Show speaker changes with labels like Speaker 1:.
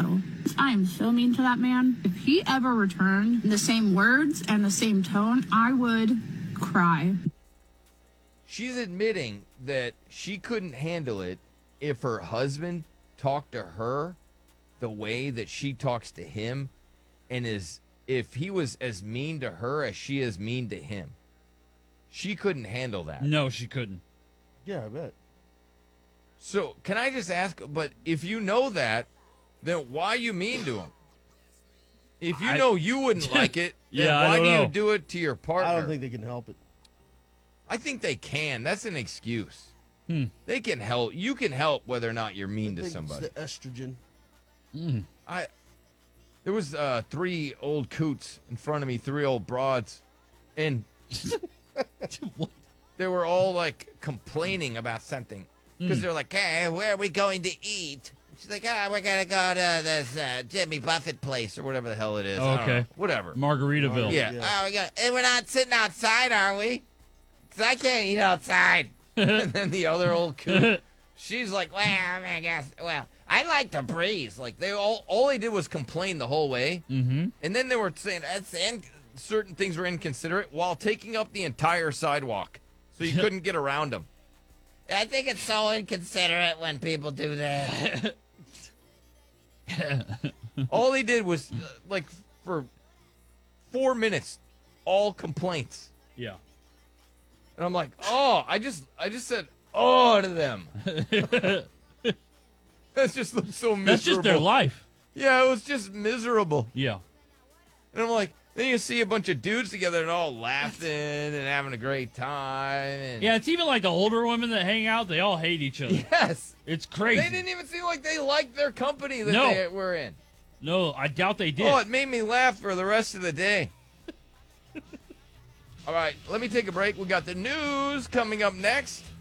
Speaker 1: you. I am so mean to that man. If he ever returned the same words and the same tone, I would cry.
Speaker 2: She's admitting that she couldn't handle it if her husband talked to her the way that she talks to him, and if he was as mean to her as she is mean to him. She couldn't handle that.
Speaker 3: No, she couldn't.
Speaker 4: Yeah, I bet.
Speaker 2: So can I just ask, but if you know that, then why are you mean to him? If you know you wouldn't like it, then
Speaker 3: Yeah,
Speaker 2: why
Speaker 3: I
Speaker 2: do
Speaker 3: don't
Speaker 2: you
Speaker 3: know.
Speaker 2: do it to your partner?
Speaker 4: I don't think they can help it.
Speaker 2: I think they can. That's an excuse. They can help. You can help whether or not you're mean to
Speaker 4: I think
Speaker 2: somebody.
Speaker 4: it's the estrogen.
Speaker 2: There was 3 old coots in front of me, 3 old broads, and they were all like complaining about something because they're like, "Hey, where are we going to eat?" She's like, we're gonna go to this Jimmy Buffett place or whatever the hell it is. I don't
Speaker 3: Okay.
Speaker 2: know. Whatever.
Speaker 3: Margaritaville.
Speaker 2: Yeah. And we're not sitting outside, are we? Because I can't eat outside. And then the other old coot, she's like, well, I guess, I like the breeze. Like, they all they did was complain the whole way. Mm-hmm. And then they were saying certain things were inconsiderate while taking up the entire sidewalk. So you couldn't get around them. I think it's so inconsiderate when people do that. All they did was, for 4 minutes, all complaints.
Speaker 3: Yeah.
Speaker 2: And I'm like, I just said, to them. That just looks so miserable.
Speaker 3: That's just their life.
Speaker 2: Yeah, it was just miserable.
Speaker 3: Yeah.
Speaker 2: And I'm like, then you see a bunch of dudes together and all laughing and having a great time. And
Speaker 3: Yeah, it's even like the older women that hang out, they all hate each other.
Speaker 2: Yes.
Speaker 3: It's crazy.
Speaker 2: They didn't even seem like they liked their company that
Speaker 3: No.
Speaker 2: they were in.
Speaker 3: No, I doubt they did.
Speaker 2: Oh, it made me laugh for the rest of the day. All right, let me take a break. We got the news coming up next.